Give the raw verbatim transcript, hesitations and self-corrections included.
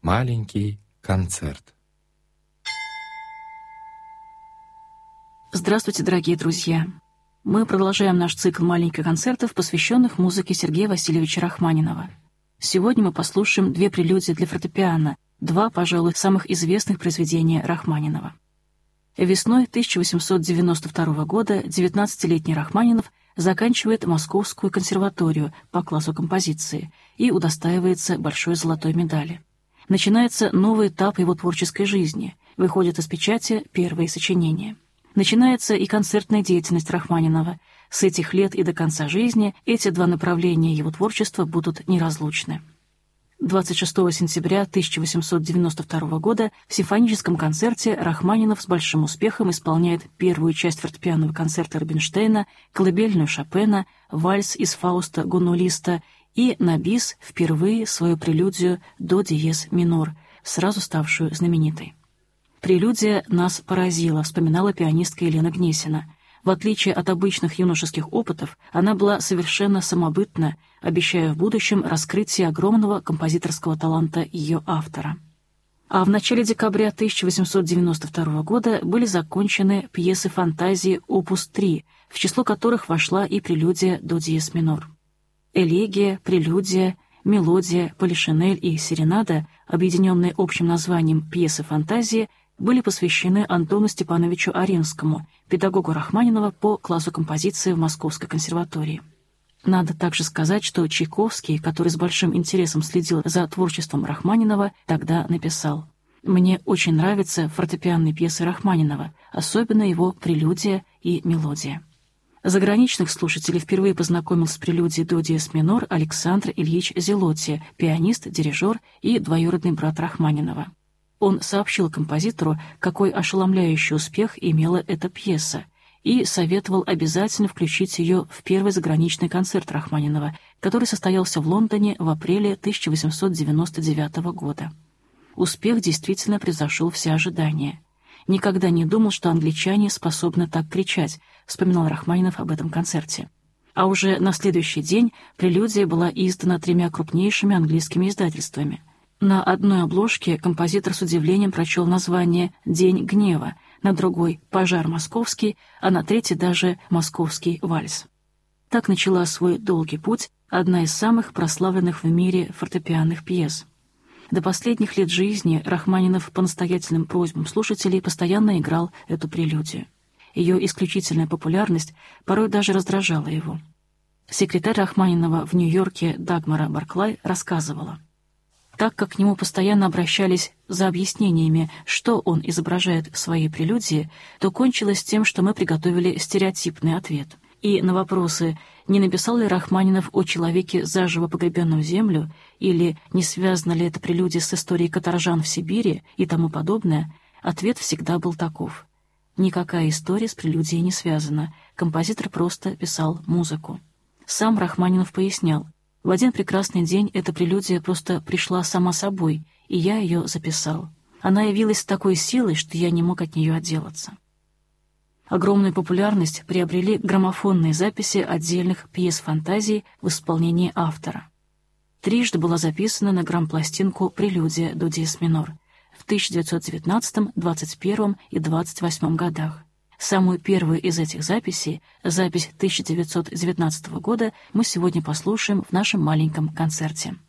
Маленький концерт. Здравствуйте, дорогие друзья! Мы продолжаем наш цикл маленьких концертов, посвященных музыке Сергея Васильевича Рахманинова. Сегодня мы послушаем две прелюдии для фортепиано, два, пожалуй, самых известных произведения Рахманинова. Весной тысяча восемьсот девяносто второго года девятнадцатилетний Рахманинов заканчивает Московскую консерваторию по классу композиции и удостаивается большой золотой медали. Начинается новый этап его творческой жизни, выходят из печати первые сочинения. Начинается и концертная деятельность Рахманинова. С этих лет и до конца жизни эти два направления его творчества будут неразлучны. двадцать шестого сентября тысяча восемьсот девяносто второго года в симфоническом концерте Рахманинов с большим успехом исполняет первую часть фортепианного концерта Рубинштейна, колыбельную Шопена, вальс из Фауста Гуно-Листа и на бис впервые свою прелюдию до диез минор, сразу ставшую знаменитой. «Прелюдия нас поразила», — вспоминала пианистка Елена Гнесина. В отличие от обычных юношеских опытов, она была совершенно самобытна, обещая в будущем раскрытие огромного композиторского таланта ее автора. А в начале декабря тысяча восемьсот девяносто второго года были закончены пьесы фантазии опус три, в число которых вошла и прелюдия до диез минор. Элегия, прелюдия, мелодия, полишинель и серенада, объединенные общим названием пьесы фантазии, были посвящены Антону Степановичу Аринскому, педагогу Рахманинова по классу композиции в Московской консерватории. Надо также сказать, что Чайковский, который с большим интересом следил за творчеством Рахманинова, тогда написал: «Мне очень нравятся фортепианные пьесы Рахманинова, особенно его прелюдия и мелодия». Заграничных слушателей впервые познакомил с прелюдией до диез минор Александр Ильич Зелотти, пианист, дирижер и двоюродный брат Рахманинова. Он сообщил композитору, какой ошеломляющий успех имела эта пьеса, и советовал обязательно включить ее в первый заграничный концерт Рахманинова, который состоялся в Лондоне в апреле тысяча восемьсот девяносто девятого года. Успех действительно превзошел все ожидания. «Никогда не думал, что англичане способны так кричать», — вспоминал Рахманинов об этом концерте. А уже на следующий день прелюдия была издана тремя крупнейшими английскими издательствами. На одной обложке композитор с удивлением прочел название «День гнева», на другой «Пожар московский», а на третьей даже «Московский вальс». Так начала свой долгий путь одна из самых прославленных в мире фортепианных пьес. До последних лет жизни Рахманинов по настоятельным просьбам слушателей постоянно играл эту прелюдию. Ее исключительная популярность порой даже раздражала его. Секретарь Рахманинова в Нью-Йорке Дагмара Барклай рассказывала: так как к нему постоянно обращались за объяснениями, что он изображает в своей прелюдии, то кончилось тем, что мы приготовили стереотипный ответ. И на вопросы, не написал ли Рахманинов о человеке, заживо погребенном в землю, или не связана ли эта прелюдия с историей каторжан в Сибири и тому подобное, ответ всегда был таков: никакая история с прелюдией не связана, композитор просто писал музыку. Сам Рахманинов пояснял: в один прекрасный день эта прелюдия просто пришла сама собой, и я ее записал. Она явилась с такой силой, что я не мог от нее отделаться. Огромную популярность приобрели граммофонные записи отдельных пьес фантазии в исполнении автора. Трижды была записана на грампластинку прелюдия до диез минор в тысяча девятьсот девятнадцатом, двадцать первом и двадцать восьмом годах. Самую первую из этих записей, запись тысяча девятьсот девятнадцатого года, мы сегодня послушаем в нашем маленьком концерте.